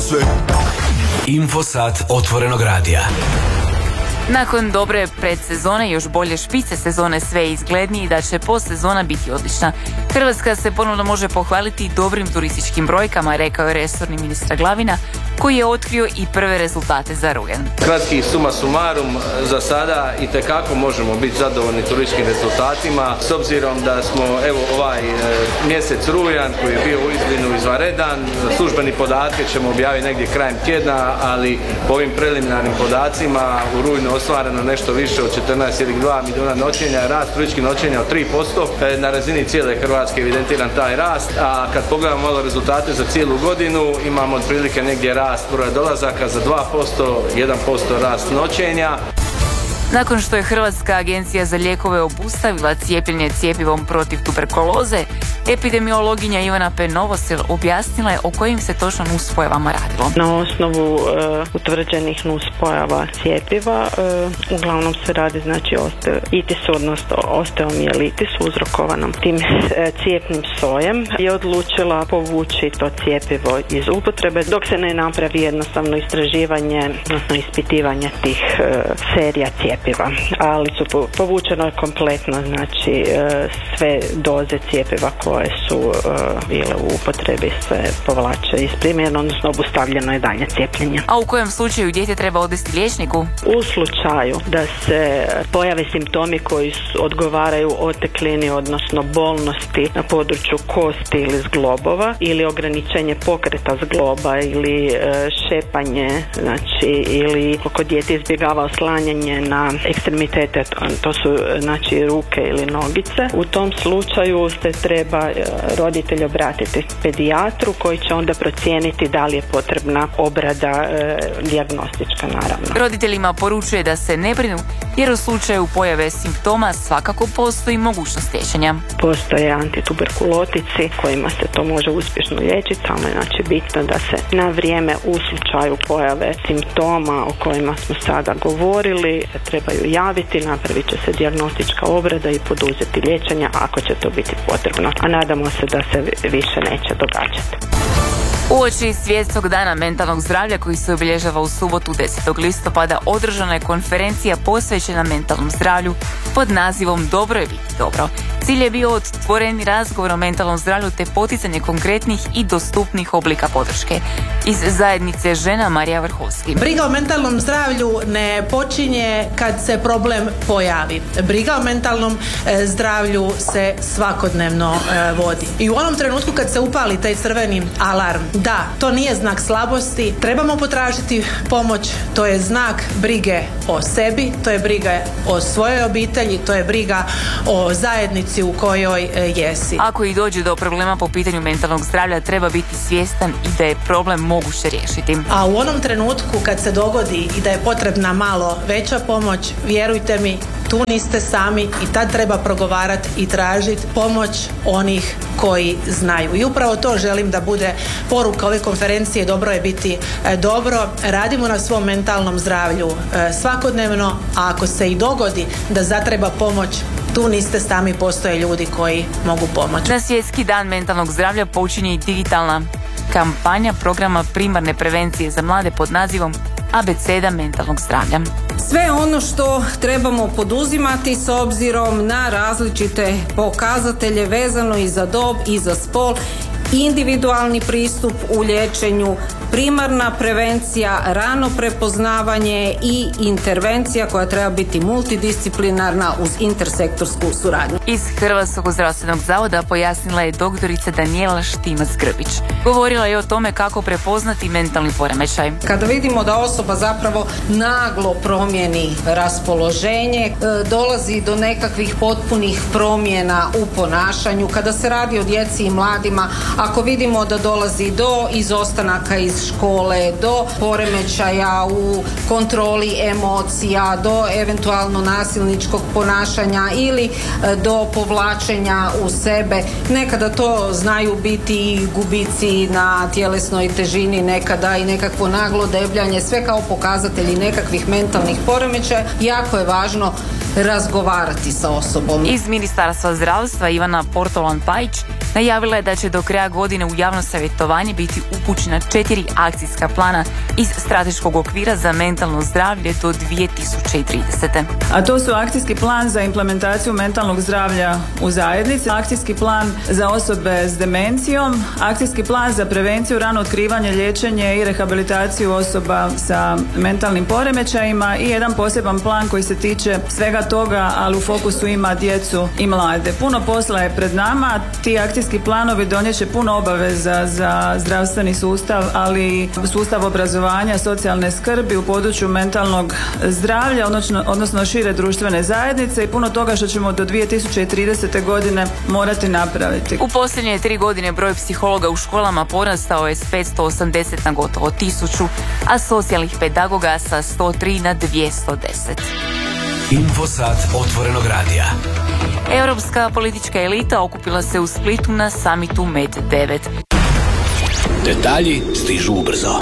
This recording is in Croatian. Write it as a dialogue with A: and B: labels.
A: sve.
B: Infosat otvorenog radija.
C: Nakon dobre predsezone, još bolje špice sezone, sve je izglednije i da će postsezona biti odlična. Hrvatska se ponovno može pohvaliti dobrim turističkim brojkama, rekao je resorni ministar Glavina, koji je otkrio i prve rezultate za rujan.
D: Kratki suma sumarum, za sada itekako možemo biti zadovoljni turističkim rezultatima, s obzirom da smo ovaj mjesec rujan koji je bio uistinu izvanredan. Službeni podatke ćemo objaviti negdje krajem tjedna, ali po ovim preliminarnim podacima u rujnu ostvareno nešto više od 14,2 milijuna noćenja, rast turističkih noćenja od 3%. Na razini cijele Hrvatske evidentiran taj rast, a kad pogledamo malo rezultate za cijelu godinu, imamo otprilike negdje rast broja dolazaka za 2%, 1% rast noćenja.
C: Nakon što je Hrvatska agencija za lijekove obustavila cijepljenje cjepivom protiv tuberkuloze, epidemiologinja Ivana Penovosel objasnila je o kojim se točno nuspojavama radilo.
E: Na osnovu utvrđenih nuspojava cjepiva uglavnom se radi osteitis, odnosno osteomijelitis uzrokovanom tim cijepnim sojem, je odlučila povući to cjepivo iz upotrebe dok se ne napravi jednostavno istraživanje, odnosno ispitivanje tih serija cjepiva. Ali su povučeno je kompletno sve doze cjepiva koje su bile u upotrebi se povlače iz primjene, odnosno obustavljeno je dalje cijepljenje.
C: A u kojem slučaju dijete treba odvesti liječniku?
E: U slučaju da se pojave simptomi koji odgovaraju oteklini, odnosno bolnosti na području kosti ili zglobova, ili ograničenje pokreta zgloba ili šepanje, ili ako dijete izbjegava oslanjanje na ekstremitete, to su ruke ili nogice. U tom slučaju se treba roditelj obratiti pedijatru koji će onda procijeniti da li je potrebna obrada dijagnostička, naravno.
C: Roditeljima poručuje da se ne brinu jer u slučaju pojave simptoma svakako postoji mogućnost liječenja.
E: Postoje antituberkulotici kojima se to može uspješno liječiti, samo je bitno da se na vrijeme u slučaju pojave simptoma o kojima smo sada govorili trebaju javiti, napravit će se dijagnostička obrada i poduzeti liječenja ako će to biti potrebno, a nadamo se da se više neće događati.
C: Uoči Svjetskog dana mentalnog zdravlja koji se obilježava u subotu 10. listopada održana je konferencija posvećena mentalnom zdravlju pod nazivom Dobro je biti dobro. Cilj je bio otvoreni razgovor o mentalnom zdravlju te poticanje konkretnih i dostupnih oblika podrške. Iz zajednice žena Marija Vrhovski.
F: Briga o mentalnom zdravlju ne počinje kad se problem pojavi. Briga o mentalnom zdravlju se svakodnevno vodi. I u onom trenutku kad se upali taj crveni alarm, da, to nije znak slabosti, trebamo potražiti pomoć, to je znak brige o sebi, to je briga o svojoj obitelji, to je briga o zajednici u kojoj jesi.
C: Ako i dođe do problema po pitanju mentalnog zdravlja, treba biti svjestan i da je problem moguće riješiti.
F: A u onom trenutku kad se dogodi i da je potrebna malo veća pomoć, vjerujte mi, tu niste sami i tad treba progovarati i tražiti pomoć onih koji znaju. I upravo to želim da bude poruka ove konferencije. Dobro je biti dobro. Radimo na svom mentalnom zdravlju svakodnevno, a ako se i dogodi da zatreba pomoć, tu niste sami, postoje ljudi koji mogu pomoći.
C: Na Svjetski dan mentalnog zdravlja počinje i digitalna kampanja programa primarne prevencije za mlade pod nazivom Abeceda mentalnog zdravlja.
G: Sve ono što trebamo poduzimati s obzirom na različite pokazatelje vezano i za dob i za spol, individualni pristup u liječenju, primarna prevencija, rano prepoznavanje i intervencija koja treba biti multidisciplinarna uz intersektorsku suradnju.
C: Iz Hrvatskog zdravstvenog zavoda pojasnila je doktorica Danijela Štimac-Grbić. Govorila je o tome kako prepoznati mentalni poremećaj.
G: Kada vidimo da osoba zapravo naglo promijeni raspoloženje, dolazi do nekakvih potpunih promjena u ponašanju, kada se radi o djeci i mladima, ako vidimo da dolazi do izostanaka iz škole, do poremećaja u kontroli emocija, do eventualno nasilničkog ponašanja ili do povlačenja u sebe. Nekada to znaju biti i gubici na tjelesnoj težini, nekada i nekakvo naglo debljanje, sve kao pokazatelji nekakvih mentalnih poremećaja. Jako je važno razgovarati sa osobom.
C: Iz Ministarstva zdravstva Ivana Portolan-Pajić Najavila je da će do kraja godine u javno savjetovanje biti upućena 4 akcijska plana iz strateškog okvira za mentalno zdravlje do 2030.
A: A to su akcijski plan za implementaciju mentalnog zdravlja u zajednici, akcijski plan za osobe s demencijom, akcijski plan za prevenciju, rano otkrivanje, liječenje i rehabilitaciju osoba sa mentalnim poremećajima i jedan poseban plan koji se tiče svega toga, ali u fokusu ima djecu i mlade. Puno posla je pred nama, ti akcijski planovi donijet će puno obaveza za zdravstveni sustav, ali i sustav obrazovanja, socijalne skrbi u području mentalnog zdravlja, odnosno šire društvene zajednice i puno toga što ćemo do 2030. godine morati napraviti.
C: U posljednje 3 godine broj psihologa u školama porastao je s 580 na gotovo 1000, a socijalnih pedagoga sa 103 na 210.
B: Infosat otvorenog radija.
C: Europska politička elita okupila se u Splitu na samitu Med 9.
B: Detalji stižu ubrzo.